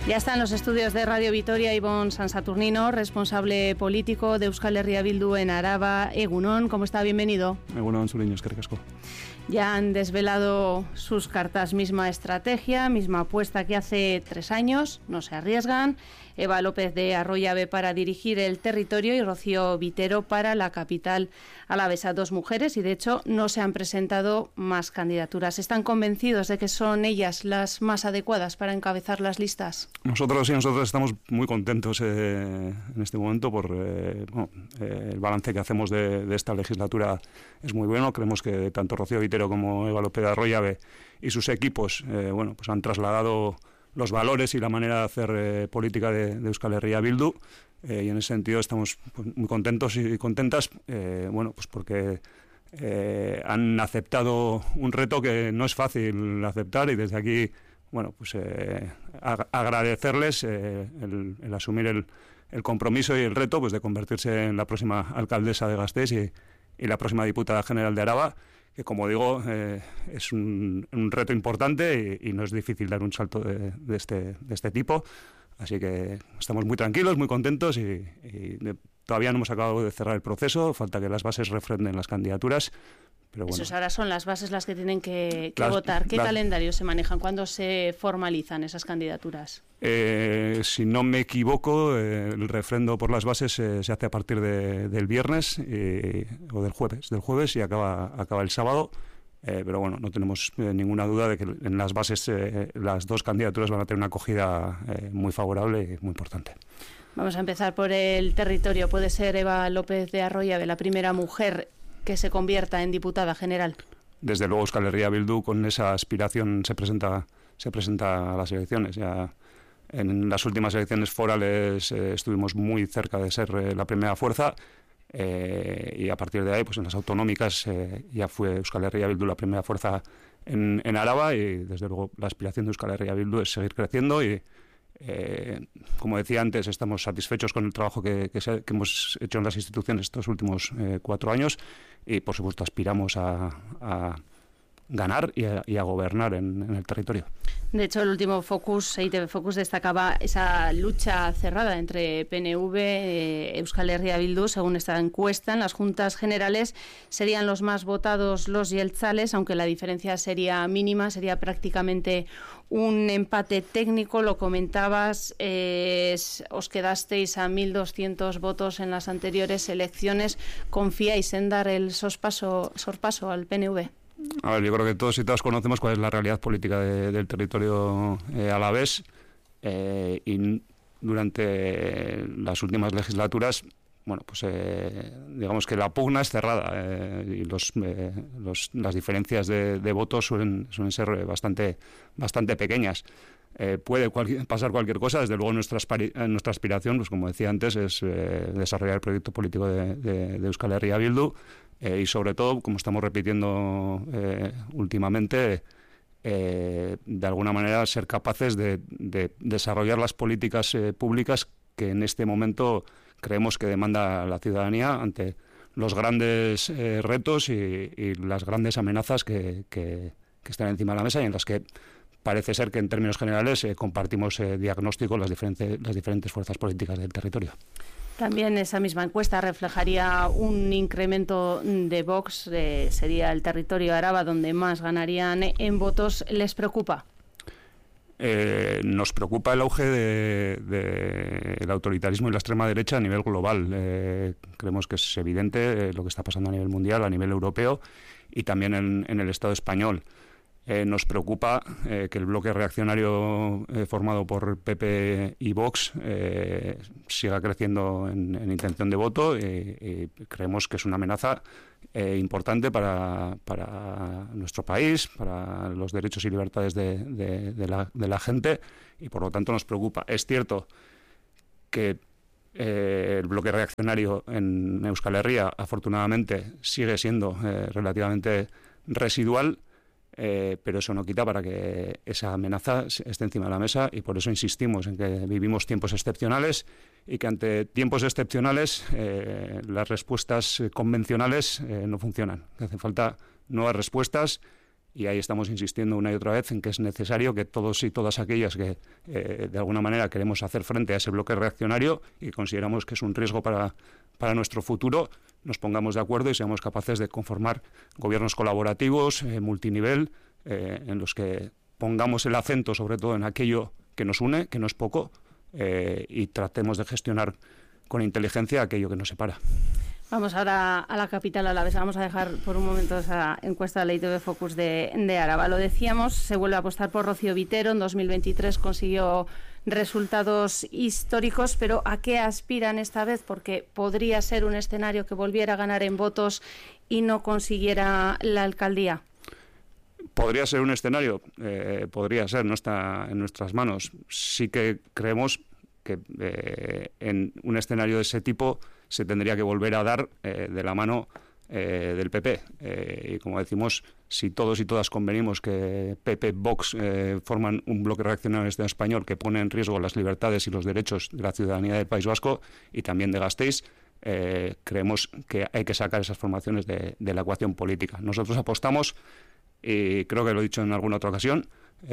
Ya está en los estudios de Radio Vitoria Ibon Sansaturnino, responsable político de Euskal Herria Bildu en Araba. Egunon, ¿cómo está? Bienvenido. Egunon, Zuriño, eskerrik asko. Ya han desvelado sus cartas, misma estrategia, misma apuesta que hace 3 años, no se arriesgan. Eva López de Arroyabe para dirigir el territorio y Rocío Vitero para la capital alavesa. 2 mujeres y de hecho no se han presentado más candidaturas. ¿Están convencidos de que son ellas las más adecuadas para encabezar las listas? Nosotros estamos muy contentos en este momento por el balance que hacemos de esta legislatura es muy bueno. Creemos que tanto Rocío Vitero como Eva López de Arroyabe y sus equipos pues han trasladado los valores y la manera de hacer política de Euskal Herria Bildu, y en ese sentido estamos muy contentos y contentas, pues porque han aceptado un reto que no es fácil aceptar, y desde aquí agradecerles el asumir el compromiso y el reto pues de convertirse en la próxima alcaldesa de Gasteiz y la próxima diputada general de Araba, que como digo es un reto importante y no es difícil dar un salto de este tipo. Así que estamos muy tranquilos, muy contentos y todavía no hemos acabado de cerrar el proceso, falta que las bases refrenden las candidaturas. Pero bueno. Eso ahora son las bases las que tienen que votar. ¿Qué calendario se manejan? ¿Cuándo se formalizan esas candidaturas? Si no me equivoco, el refrendo por las bases se hace a partir del viernes o del jueves y acaba el sábado. Pero bueno, no tenemos ninguna duda de que en las bases las 2 candidaturas van a tener una acogida muy favorable y muy importante. Vamos a empezar por el territorio. ¿Puede ser Eva López de Arroyabe la primera mujer que se convierta en diputada general? Desde luego Euskal Herria Bildu con esa aspiración se presenta a las elecciones. Ya en las últimas elecciones forales estuvimos muy cerca de ser la primera fuerza, y a partir de ahí pues en las autonómicas ya fue Euskal Herria Bildu la primera fuerza en Araba, y desde luego la aspiración de Euskal Herria Bildu es seguir creciendo y como decía antes, estamos satisfechos con el trabajo que hemos hecho en las instituciones estos últimos 4 años y por supuesto aspiramos a ganar y a gobernar en el territorio. De hecho, el último Focus, ITV Focus, destacaba esa lucha cerrada entre PNV, Euskal Herria Bildu. Según esta encuesta, en las juntas generales serían los más votados los jeltzales, aunque la diferencia sería mínima, sería prácticamente un empate técnico. Lo comentabas, os quedasteis a 1.200 votos en las anteriores elecciones. ¿Confiáis en dar el sorpaso al PNV? A ver, yo creo que todos y todas conocemos cuál es la realidad política del territorio alavés, y durante las últimas legislaturas, digamos que la pugna es cerrada, y las diferencias de votos suelen ser bastante pequeñas. Puede pasar cualquier cosa. Desde luego nuestra aspiración, pues como decía antes, es desarrollar el proyecto político de Euskal Herria Bildu, y sobre todo, como estamos repitiendo últimamente, de alguna manera ser capaces de desarrollar las políticas públicas que en este momento creemos que demanda la ciudadanía ante los grandes retos y las grandes amenazas que están encima de la mesa y en las que parece ser que en términos generales compartimos diagnóstico las diferentes fuerzas políticas del territorio. También esa misma encuesta reflejaría un incremento de Vox, sería el territorio Araba donde más ganarían en votos. ¿Les preocupa? Nos preocupa el auge del autoritarismo y la extrema derecha a nivel global. Creemos que es evidente lo que está pasando a nivel mundial, a nivel europeo y también en el Estado español. Nos preocupa que el bloque reaccionario formado por PP y Vox siga creciendo en intención de voto, y creemos que es una amenaza importante para nuestro país, para los derechos y libertades de la gente, y por lo tanto nos preocupa. Es cierto que el bloque reaccionario en Euskal Herria afortunadamente sigue siendo relativamente residual, pero eso no quita para que esa amenaza esté encima de la mesa, y por eso insistimos en que vivimos tiempos excepcionales y que ante tiempos excepcionales las respuestas convencionales no funcionan, que hacen falta nuevas respuestas y ahí estamos insistiendo una y otra vez en que es necesario que todos y todas aquellas que de alguna manera queremos hacer frente a ese bloque reaccionario y consideramos que es un riesgo para nuestro futuro, nos pongamos de acuerdo y seamos capaces de conformar gobiernos colaborativos, multinivel, en los que pongamos el acento sobre todo en aquello que nos une, que no es poco, y tratemos de gestionar con inteligencia aquello que nos separa. Vamos ahora a la capital alavesa. Vamos a dejar por un momento esa encuesta de la ITV Focus de Araba. Lo decíamos, se vuelve a apostar por Rocío Vitero. En 2023 consiguió resultados históricos, pero ¿a qué aspiran esta vez? Porque podría ser un escenario que volviera a ganar en votos y no consiguiera la alcaldía. Podría ser un escenario, podría ser, no está en nuestras manos. Sí que creemos que en un escenario de ese tipo se tendría que volver a dar de la mano del PP. Y como decimos, si todos y todas convenimos que PP, Vox forman un bloque reaccionario en el Estado español que pone en riesgo las libertades y los derechos de la ciudadanía del País Vasco y también de Gasteiz, creemos que hay que sacar esas formaciones de la ecuación política. Nosotros apostamos, y creo que lo he dicho en alguna otra ocasión,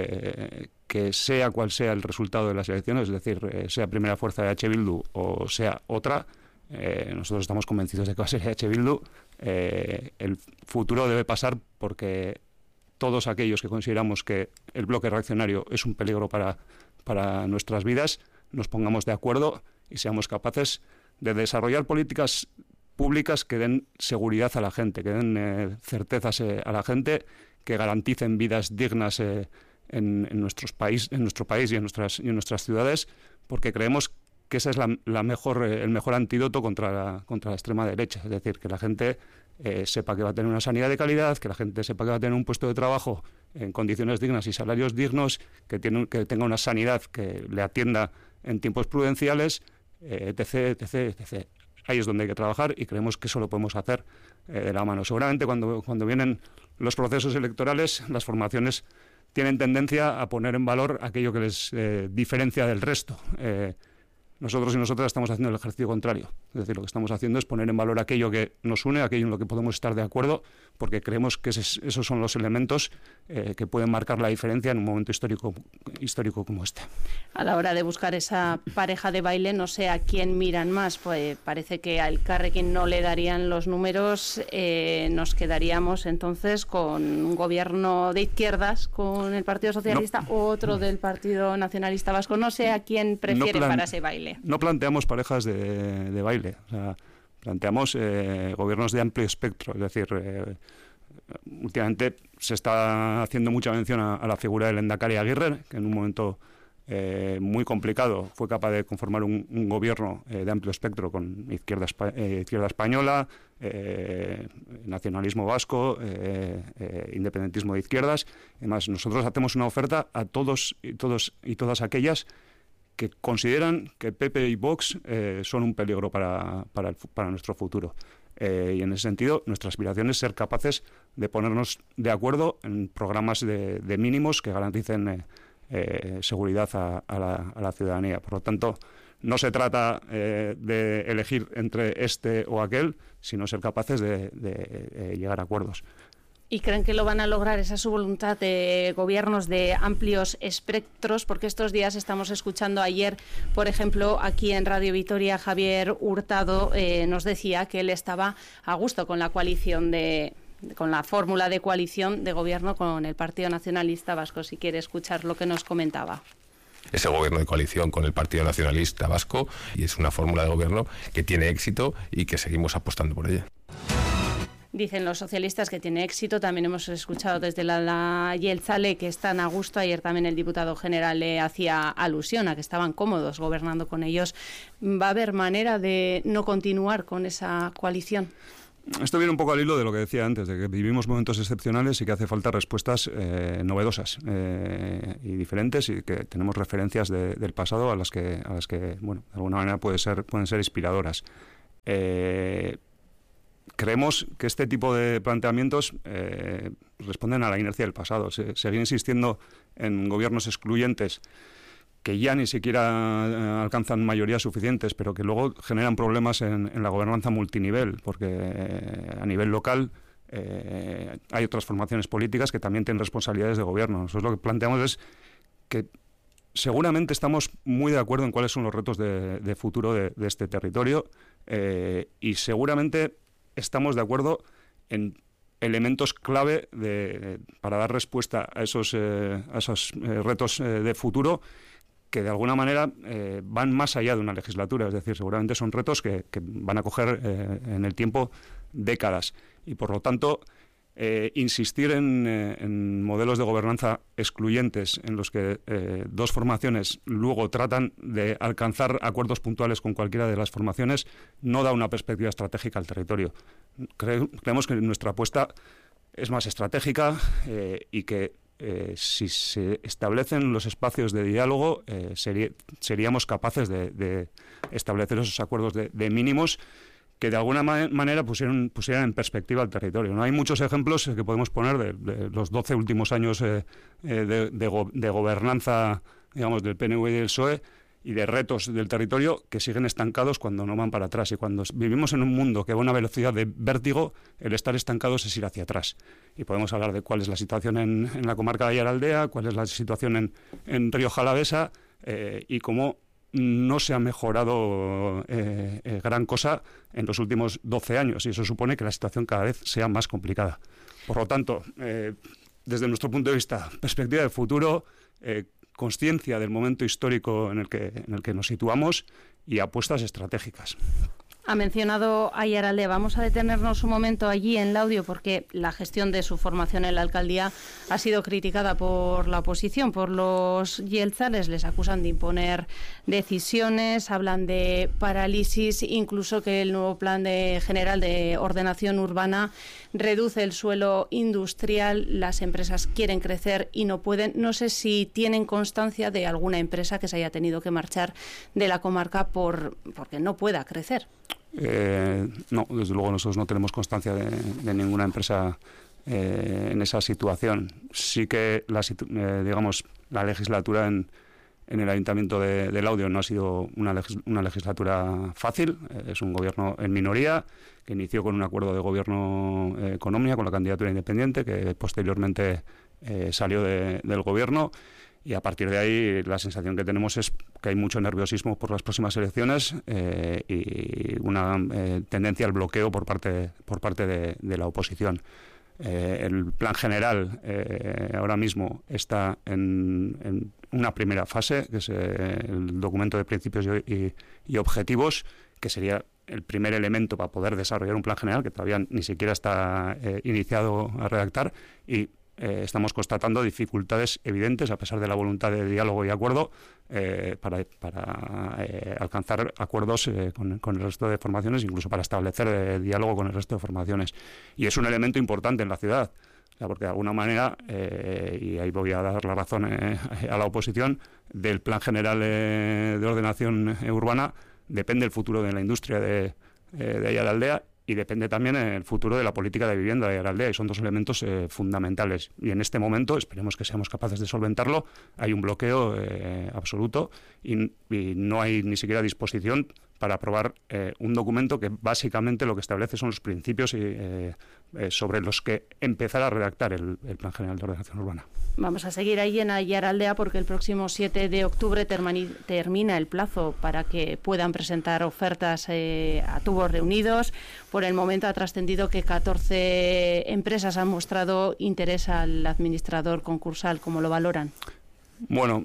que sea cual sea el resultado de las elecciones, es decir, sea primera fuerza de H. Bildu o sea otra, nosotros estamos convencidos de que va a ser H. Bildu. El futuro debe pasar porque todos aquellos que consideramos que el bloque reaccionario es un peligro para nuestras vidas, nos pongamos de acuerdo y seamos capaces de desarrollar políticas públicas que den seguridad a la gente, que den certezas a la gente, que garanticen vidas dignas en nuestro país y en nuestras ciudades, porque creemos que ese es el mejor antídoto contra la extrema derecha. Es decir, que la gente sepa que va a tener una sanidad de calidad, que la gente sepa que va a tener un puesto de trabajo en condiciones dignas y salarios dignos, que tenga una sanidad que le atienda en tiempos prudenciales, etc., etc., etc. Ahí es donde hay que trabajar y creemos que eso lo podemos hacer de la mano. Seguramente cuando vienen los procesos electorales, las formaciones tienen tendencia a poner en valor aquello que les diferencia del resto. Nosotros y nosotras estamos haciendo el ejercicio contrario. Es decir, lo que estamos haciendo es poner en valor aquello que nos une, aquello en lo que podemos estar de acuerdo, porque creemos que esos son los elementos que pueden marcar la diferencia en un momento histórico como este. A la hora de buscar esa pareja de baile, no sé a quién miran más. Pues parece que al Elkarrekin no le darían los números. Nos quedaríamos entonces con un gobierno de izquierdas, con el Partido Socialista, o otro del Partido Nacionalista Vasco. No sé a quién prefiere para ese baile. No planteamos parejas de baile, o sea, planteamos gobiernos de amplio espectro, es decir, últimamente se está haciendo mucha mención a la figura del Lehendakari Aguirre, que en un momento muy complicado fue capaz de conformar un gobierno de amplio espectro con izquierda española, nacionalismo vasco, independentismo de izquierdas. Además, nosotros hacemos una oferta a todos y todas aquellas que consideran que PP y Vox son un peligro para nuestro futuro. Y en ese sentido, nuestra aspiración es ser capaces de ponernos de acuerdo en programas de mínimos que garanticen seguridad a la ciudadanía. Por lo tanto, no se trata de elegir entre este o aquel, sino ser capaces de llegar a acuerdos. ¿Y creen que lo van a lograr? ¿Esa es su voluntad de gobiernos de amplios espectros? Porque estos días estamos escuchando, ayer, por ejemplo, aquí en Radio Vitoria, Javier Hurtado nos decía que él estaba a gusto con la coalición con la fórmula de coalición de gobierno con el Partido Nacionalista Vasco. Si quiere escuchar lo que nos comentaba. Ese gobierno de coalición con el Partido Nacionalista Vasco, y es una fórmula de gobierno que tiene éxito y que seguimos apostando por ella. Dicen los socialistas que tiene éxito. También hemos escuchado desde la Jeltzale que están a gusto. Ayer también el diputado general le hacía alusión a que estaban cómodos gobernando con ellos. ¿Va a haber manera de no continuar con esa coalición? Esto viene un poco al hilo de lo que decía antes, de que vivimos momentos excepcionales y que hace falta respuestas novedosas y diferentes, y que tenemos referencias del pasado a las que bueno, de alguna manera pueden ser inspiradoras. Creemos que este tipo de planteamientos responden a la inercia del pasado. Seguir insistiendo en gobiernos excluyentes que ya ni siquiera alcanzan mayorías suficientes, pero que luego generan problemas en la gobernanza multinivel, porque a nivel local hay otras formaciones políticas que también tienen responsabilidades de gobierno. Nosotros lo que planteamos es que seguramente estamos muy de acuerdo en cuáles son los retos de futuro de este territorio, y seguramente estamos de acuerdo en elementos clave para dar respuesta a esos retos de futuro, que de alguna manera van más allá de una legislatura. Es decir, seguramente son retos que van a coger en el tiempo décadas, y por lo tanto insistir en modelos de gobernanza excluyentes en los que dos formaciones luego tratan de alcanzar acuerdos puntuales con cualquiera de las formaciones no da una perspectiva estratégica al territorio. Creemos que nuestra apuesta es más estratégica, y que si se establecen los espacios de diálogo seríamos capaces de establecer esos acuerdos de mínimos que de alguna manera pusieran en perspectiva el territorio, ¿no? Hay muchos ejemplos que podemos poner de los 12 últimos años de gobernanza, digamos, del PNV y del PSOE, y de retos del territorio que siguen estancados cuando no van para atrás. Y cuando vivimos en un mundo que va a una velocidad de vértigo, el estar estancados es ir hacia atrás. Y podemos hablar de cuál es la situación en la comarca de Aiaraldea, cuál es la situación en Rioja Alavesa, y cómo no se ha mejorado gran cosa en los últimos 12 años, y eso supone que la situación cada vez sea más complicada. Por lo tanto, desde nuestro punto de vista, perspectiva de futuro, consciencia del momento histórico en el que nos situamos y apuestas estratégicas. Ha mencionado Aiaraldea. Vamos a detenernos un momento allí en Laudio, porque la gestión de su formación en la alcaldía ha sido criticada por la oposición, por los yeltzales. Les acusan de imponer decisiones, hablan de parálisis, incluso que el nuevo plan general de ordenación urbana reduce el suelo industrial. Las empresas quieren crecer y no pueden. No sé si tienen constancia de alguna empresa que se haya tenido que marchar de la comarca porque no pueda crecer. No, desde luego nosotros no tenemos constancia de ninguna empresa en esa situación. Sí que la legislatura en el Ayuntamiento de Laudio no ha sido una legislatura fácil. Es un gobierno en minoría que inició con un acuerdo de gobierno con Omnia, con la candidatura independiente, que posteriormente salió del gobierno. Y a partir de ahí la sensación que tenemos es que hay mucho nerviosismo por las próximas elecciones, y una tendencia al bloqueo por parte de la oposición. El plan general ahora mismo está en una primera fase, que es el documento de principios y objetivos, que sería el primer elemento para poder desarrollar un plan general que todavía ni siquiera está iniciado a redactar, y estamos constatando dificultades evidentes, a pesar de la voluntad de diálogo y acuerdo, para alcanzar acuerdos con el resto de formaciones, incluso para establecer diálogo con el resto de formaciones. Y es un elemento importante en la ciudad, porque de alguna manera, y ahí voy a dar la razón a la oposición, del Plan General de Ordenación Urbana depende el futuro de la industria de Aiaraldea, y depende también el futuro de la política de vivienda de Aiaraldea, y son dos elementos fundamentales. Y en este momento, esperemos que seamos capaces de solventarlo, hay un bloqueo absoluto, y no hay ni siquiera disposición para aprobar un documento que básicamente lo que establece son los principios sobre los que empezar a redactar el Plan General de Ordenación Urbana. Vamos a seguir ahí en Aiaraldea, porque el próximo 7 de octubre termina el plazo para que puedan presentar ofertas a tubos reunidos. Por el momento ha trascendido que 14 empresas han mostrado interés al administrador concursal. ¿Cómo lo valoran? Bueno,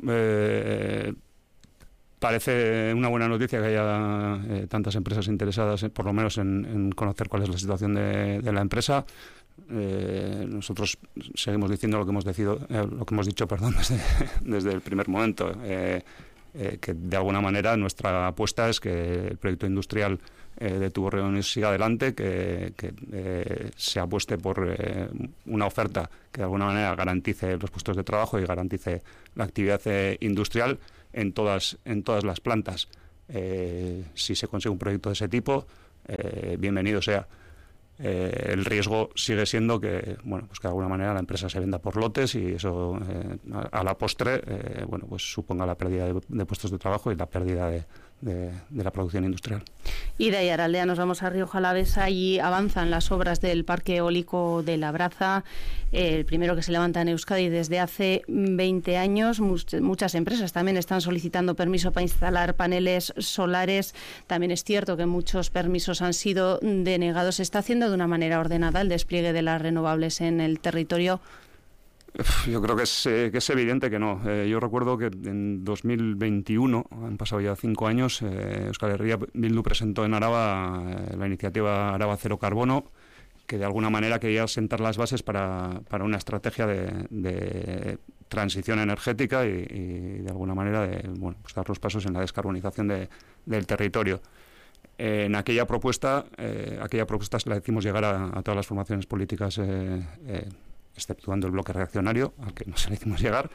parece una buena noticia que haya tantas empresas interesadas, por lo menos en conocer cuál es la situación de la empresa. Nosotros seguimos diciendo lo que hemos dicho desde el primer momento, que de alguna manera nuestra apuesta es que el proyecto industrial de Tubos Reunidos siga adelante, que se apueste por una oferta que de alguna manera garantice los puestos de trabajo y garantice la actividad industrial en todas las plantas. Si se consigue un proyecto de ese tipo, bienvenido sea. El riesgo sigue siendo que que de alguna manera la empresa se venda por lotes, y eso a la postre suponga la pérdida de puestos de trabajo y la pérdida la producción industrial. Y de Aiaraldea nos vamos a Rioja Alavesa y avanzan las obras del parque eólico de Labraza, el primero que se levanta en Euskadi desde hace 20 años. Muchas empresas también están solicitando permiso para instalar paneles solares. También es cierto que muchos permisos han sido denegados. ¿Se está haciendo de una manera ordenada el despliegue de las renovables en el territorio? Yo creo que es evidente que no. Yo recuerdo que en 2021, han pasado ya 5 años, Euskal Herria Bildu presentó en Araba la iniciativa Araba Cero Carbono, que de alguna manera quería sentar las bases para una estrategia de transición energética y de alguna manera pues dar los pasos en la descarbonización del territorio. En aquella propuesta se la hicimos llegar a todas las formaciones políticas, exceptuando el bloque reaccionario, al que no se le hicimos llegar,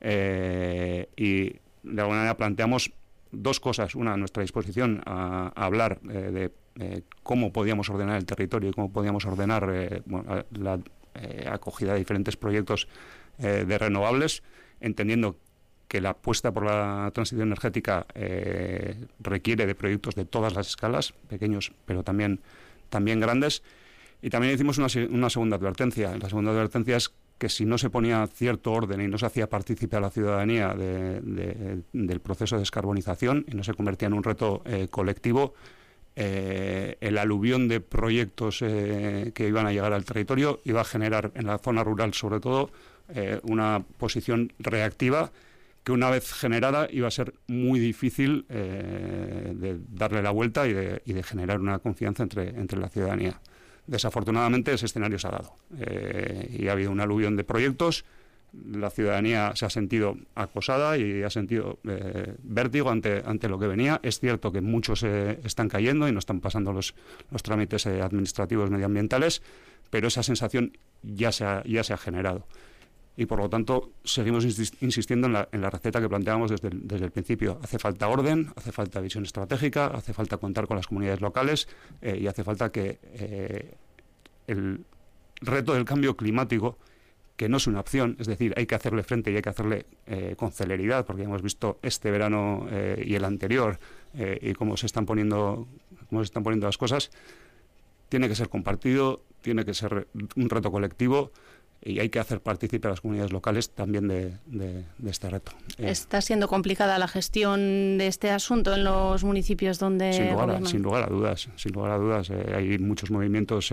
y de alguna manera planteamos 2 cosas. Una, nuestra disposición a hablar de cómo podíamos ordenar el territorio y cómo podíamos ordenar la acogida de diferentes proyectos de renovables, entendiendo que la apuesta por la transición energética requiere de proyectos de todas las escalas, pequeños pero también grandes. Y también hicimos una segunda advertencia. La segunda advertencia es que si no se ponía cierto orden y no se hacía partícipe a la ciudadanía del proceso de descarbonización y no se convertía en un reto colectivo, el aluvión de proyectos que iban a llegar al territorio iba a generar, en la zona rural sobre todo, una posición reactiva que una vez generada iba a ser muy difícil de darle la vuelta y de generar una confianza entre la ciudadanía. Desafortunadamente ese escenario se ha dado y ha habido un aluvión de proyectos. La ciudadanía se ha sentido acosada y ha sentido vértigo ante lo que venía. Es cierto que muchos están cayendo y no están pasando los trámites administrativos medioambientales, pero esa sensación ya se ha generado. Y por lo tanto seguimos insistiendo en la receta que planteábamos desde el principio. Hace falta orden, hace falta visión estratégica, hace falta contar con las comunidades locales y hace falta que el reto del cambio climático, que no es una opción, es decir, hay que hacerle frente y hay que hacerle con celeridad, porque hemos visto este verano y el anterior y cómo se están poniendo las cosas, tiene que ser compartido, tiene que ser un reto colectivo. Y hay que hacer partícipe a las comunidades locales también de este reto. ¿Está siendo complicada la gestión de este asunto en los municipios donde sin lugar a dudas. Hay muchos movimientos,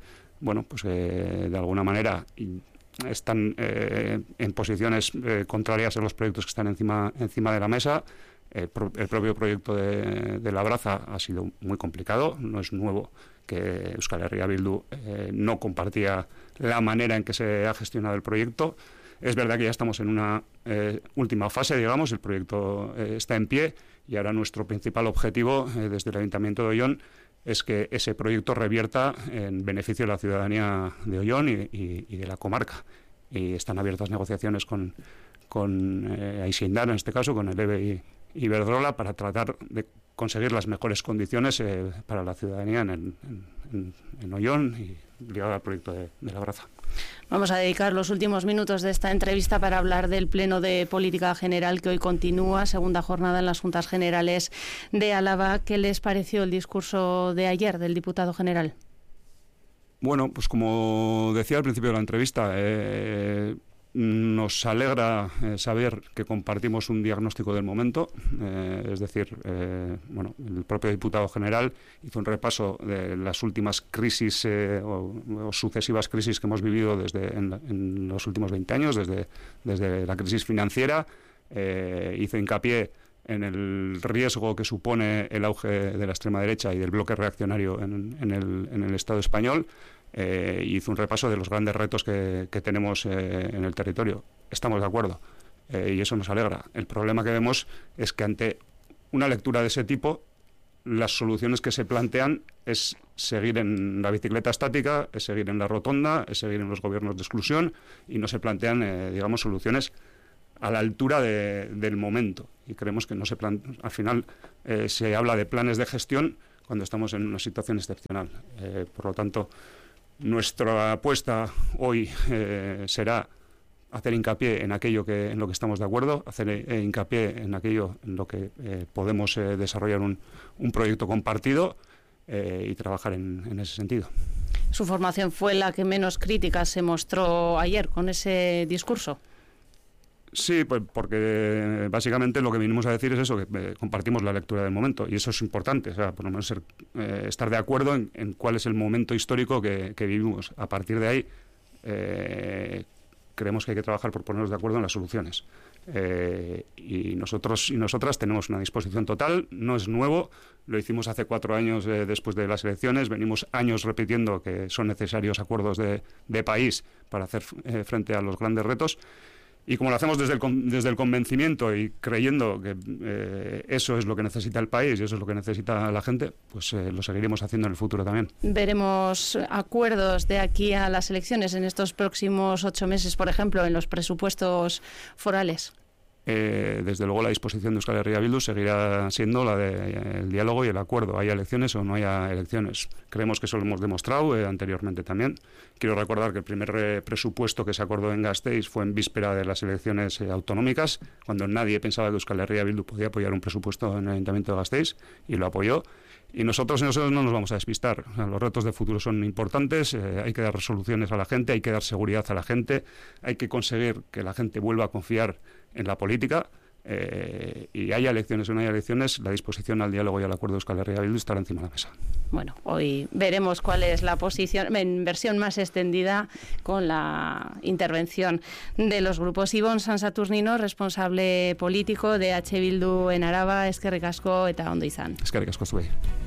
de alguna manera están en posiciones contrarias a los proyectos que están encima de la mesa. El propio proyecto de Labraza ha sido muy complicado, no es nuevo que Euskal Herria Bildu no compartía la manera en que se ha gestionado el proyecto. Es verdad que ya estamos en una última fase, digamos, el proyecto está en pie y ahora nuestro principal objetivo desde el Ayuntamiento de Ollón es que ese proyecto revierta en beneficio de la ciudadanía de Ollón y de la comarca. Y están abiertas negociaciones con Aixeindar, en este caso, con el EVE y Iberdrola, para tratar de conseguir las mejores condiciones para la ciudadanía en Ollón y ligado al proyecto de Labraza. Vamos a dedicar los últimos minutos de esta entrevista para hablar del Pleno de Política General que hoy continúa, segunda jornada en las Juntas Generales de Álava. ¿Qué les pareció el discurso de ayer del diputado general? Bueno, pues como decía al principio de la entrevista, nos alegra saber que compartimos un diagnóstico del momento, es decir, el propio diputado general hizo un repaso de las últimas crisis o sucesivas crisis que hemos vivido en los últimos 20 años, desde la crisis financiera, hizo hincapié en el riesgo que supone el auge de la extrema derecha y del bloque reaccionario en el Estado español. Hizo un repaso de los grandes retos que tenemos en el territorio. Estamos de acuerdo y eso nos alegra. El problema que vemos es que ante una lectura de ese tipo, las soluciones que se plantean es seguir en la bicicleta estática, es seguir en la rotonda, es seguir en los gobiernos de exclusión y no se plantean, soluciones a la altura del momento. Y creemos que al final se habla de planes de gestión cuando estamos en una situación excepcional. Por lo tanto, nuestra apuesta hoy será hacer hincapié en aquello en lo que estamos de acuerdo, hacer hincapié en aquello en lo que podemos desarrollar un proyecto compartido y trabajar en ese sentido. Su formación fue la que menos crítica se mostró ayer con ese discurso. Sí, pues porque básicamente lo que vinimos a decir es eso, que compartimos la lectura del momento, y eso es importante, o sea, por lo menos estar de acuerdo en cuál es el momento histórico que vivimos. A partir de ahí, creemos que hay que trabajar por ponernos de acuerdo en las soluciones. Y nosotros y nosotras tenemos una disposición total, no es nuevo, lo hicimos hace 4 años después de las elecciones, venimos años repitiendo que son necesarios acuerdos de país para hacer frente a los grandes retos. Y como lo hacemos desde el convencimiento y creyendo que eso es lo que necesita el país y eso es lo que necesita la gente, pues lo seguiremos haciendo en el futuro también. ¿Veremos acuerdos de aquí a las elecciones en estos próximos 8 meses, por ejemplo, en los presupuestos forales? Desde luego la disposición de Euskal Herria Bildu seguirá siendo la del diálogo y el acuerdo, haya elecciones o no haya elecciones. Creemos que eso lo hemos demostrado anteriormente también. Quiero recordar que el primer presupuesto que se acordó en Gasteiz fue en víspera de las elecciones autonómicas, cuando nadie pensaba que Euskal Herria Bildu podía apoyar un presupuesto en el Ayuntamiento de Gasteiz, y lo apoyó. Y nosotros no nos vamos a despistar. O sea, los retos de futuro son importantes, hay que dar resoluciones a la gente, hay que dar seguridad a la gente, hay que conseguir que la gente vuelva a confiar en la política, y haya elecciones o no haya elecciones, la disposición al diálogo y al acuerdo de Euskal Herria Bildu estará encima de la mesa. Bueno, hoy veremos cuál es la posición en versión más extendida con la intervención de los grupos. Ibon Sansaturnino, responsable político de H. Bildu en Araba, eskerrik asko eta ondo izan. Eskerrik asko zuei.